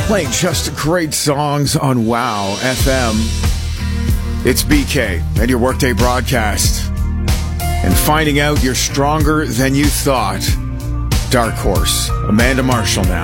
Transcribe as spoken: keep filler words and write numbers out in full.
Playing just great songs on Wow F M. It's B K and your Workday broadcast. And finding out you're stronger than you thought. Dark Horse, Amanda Marshall now.